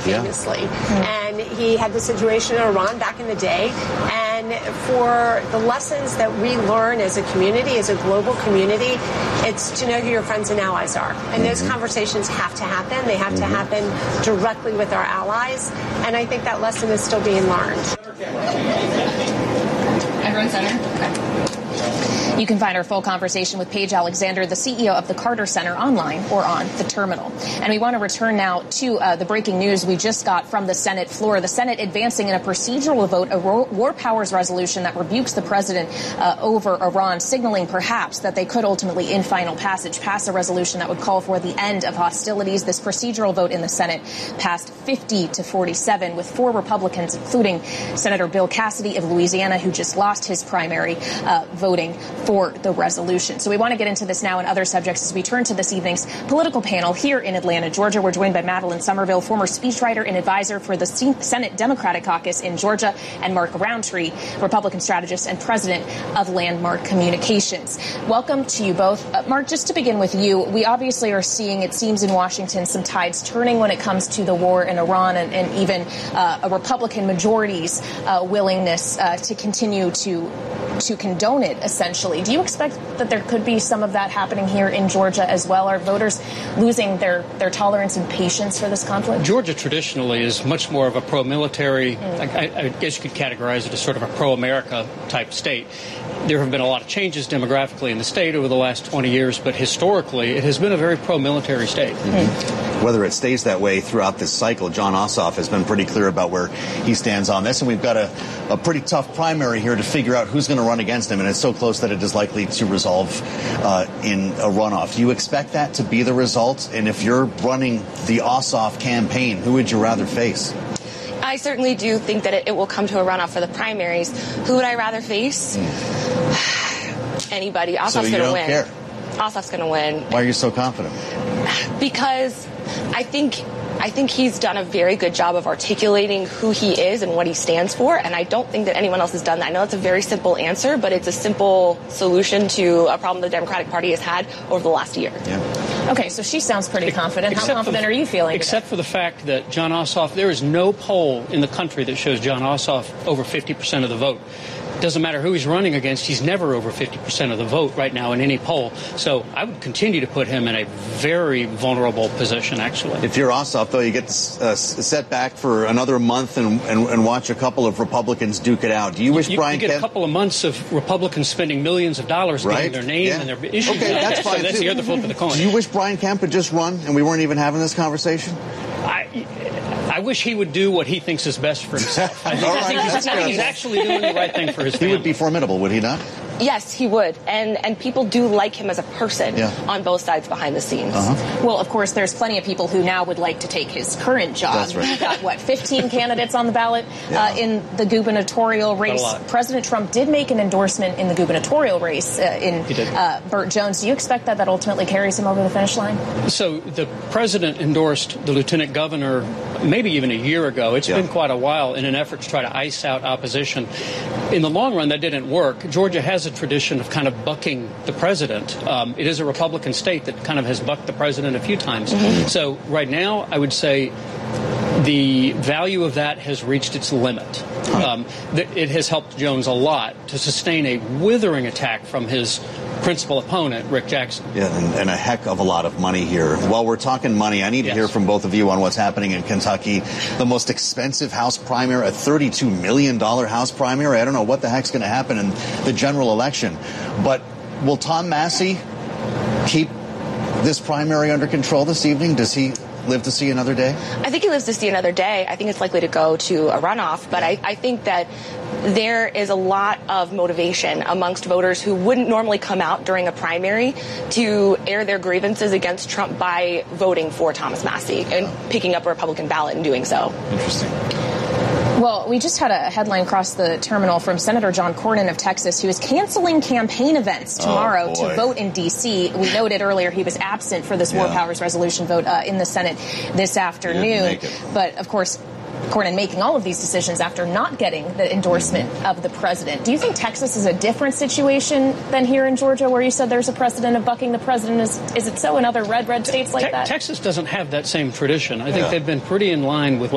famously. And he had the situation in Iran back in the day. And for the lessons that we learn as a community, as a global community, it's to know who your friends and allies are. And those conversations have to happen. They have to happen directly with our allies. And I think that lesson is still being learned. Everyone center? Okay. You can find our full conversation with Paige Alexander, the CEO of the Carter Center, online or on the terminal. And we want to return now to the breaking news we just got from the Senate floor. The Senate advancing in a procedural vote a war powers resolution that rebukes the president over Iran, signaling perhaps that they could ultimately, in final passage, pass a resolution that would call for the end of hostilities. This procedural vote in the Senate passed 50-47, with 4 Republicans, including Senator Bill Cassidy of Louisiana, who just lost his primary, voting for the resolution. So we want to get into this now and other subjects as we turn to this evening's political panel here in Atlanta, Georgia. We're joined by Madeline Somerville, former speechwriter and advisor for the Senate Democratic Caucus in Georgia, and Mark Roundtree, Republican strategist and president of Landmark Communications. Welcome to you both. Mark, just to begin with you, we obviously are seeing, it seems in Washington, some tides turning when it comes to the war in Iran, and even a Republican majority's willingness to continue to condone it, essentially. Do you expect that there could be some of that happening here in Georgia as well? Are voters losing their tolerance and patience for this conflict? Georgia traditionally is much more of a pro-military, I guess you could categorize it as sort of a pro-America type state. There have been a lot of changes demographically in the state over the last 20 years, but historically it has been a very pro-military state. Whether it stays that way throughout this cycle, Jon Ossoff has been pretty clear about where he stands on this, and we've got a pretty tough primary here to figure out who's going to run against him, and it's so close that it is likely to resolve in a runoff. Do you expect that to be the result? And if you're running the Ossoff campaign, who would you rather face? I certainly do think that it will come to a runoff for the primaries. Who would I rather face? Anybody. Ossoff's going to win. Care. Ossoff's going to win. Why are you so confident? Because I think he's done a very good job of articulating who he is and what he stands for, and I don't think that anyone else has done that. I know it's a very simple answer, but it's a simple solution to a problem the Democratic Party has had over the last year. Yeah. Okay, so she sounds pretty confident. How confident are you feeling? Except for the fact that Jon Ossoff, there is no poll in the country that shows Jon Ossoff over 50% of the vote. Doesn't matter who he's running against, he's never over 50% of the vote right now in any poll. So I would continue to put him in a very vulnerable position, actually. If you're Ossoff, though, you get set back for another month and watch a couple of Republicans duke it out. Do you wish Brian Kemp... You get a couple of months of Republicans spending millions of dollars getting their name and their issues. Okay, that's fine. So that's the other flip of the coin. Do you wish Brian Kemp had just run and we weren't even having this conversation? I wish he would do what he thinks is best for himself. I think he's actually doing the right thing for his family. He would be formidable, would he not? Yes, he would. And people do like him as a person on both sides behind the scenes. Well, of course, there's plenty of people who now would like to take his current job. That's right. We've got, 15 candidates on the ballot in the gubernatorial race. President Trump did make an endorsement in the gubernatorial race in Burt Jones. Do you expect that ultimately carries him over the finish line? So the president endorsed the lieutenant governor maybe even a year ago. It's been quite a while in an effort to try to ice out opposition. In the long run, that didn't work. Georgia has a tradition of kind of bucking the president. It is a Republican state that kind of has bucked the president a few times. So right now, I would say the value of that has reached its limit. It has helped Jones a lot to sustain a withering attack from his principal opponent, Rick Jackson. Yeah, and a heck of a lot of money here. While we're talking money, I need to hear from both of you on what's happening in Kentucky. The most expensive House primary, a $32 million House primary. I don't know what the heck's going to happen in the general election. But will Tom Massey keep this primary under control this evening? Does he live to see another day? I think he lives to see another day. I think it's likely to go to a runoff, but I think that there is a lot of motivation amongst voters who wouldn't normally come out during a primary to air their grievances against Trump by voting for Thomas Massey and picking up a Republican ballot and doing so. Interesting. Well, we just had a headline across the terminal from Senator John Cornyn of Texas, who is canceling campaign events tomorrow to vote in D.C. We noted earlier he was absent for this War Powers Resolution vote in the Senate this afternoon. But, of course, Cornyn making all of these decisions after not getting the endorsement of the president. Do you think Texas is a different situation than here in Georgia, where you said there's a precedent of bucking the president? Is it so in other red states like that? Texas doesn't have that same tradition. I think they've been pretty in line with